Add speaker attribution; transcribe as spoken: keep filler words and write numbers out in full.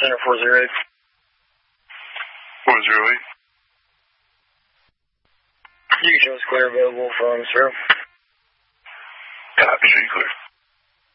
Speaker 1: Center four zero eight.
Speaker 2: four zero eight.
Speaker 1: You can show us clear available from zero.